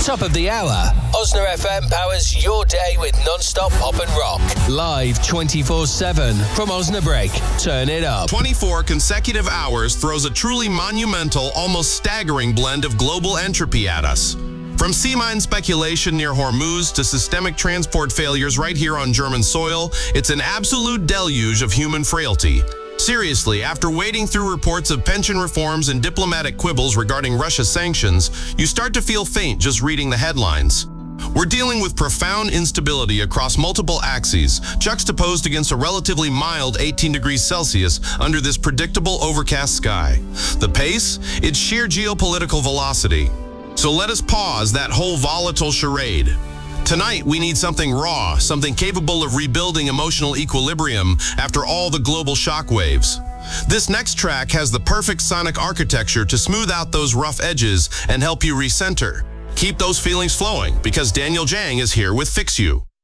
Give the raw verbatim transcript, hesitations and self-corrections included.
Top of the hour. Osna F M powers your day with non-stop pop and rock. Live twenty-four seven from Osnabrück. Turn it up. twenty-four consecutive hours throws a truly monumental, almost staggering blend of global entropy at us. From sea mine speculation near Hormuz to systemic transport failures right here on German soil, it's an absolute deluge of human frailty. Seriously, after wading through reports of pension reforms and diplomatic quibbles regarding Russia's sanctions, you start to feel faint just reading the headlines. We're dealing with profound instability across multiple axes, juxtaposed against a relatively mild eighteen degrees Celsius under this predictable overcast sky. The pace? It's sheer geopolitical velocity. So let us pause that whole volatile charade. Tonight, we need something raw, something capable of rebuilding emotional equilibrium after all the global shockwaves. This next track has the perfect sonic architecture to smooth out those rough edges and help you recenter. Keep those feelings flowing, because Daniel Jang is here with Fix You.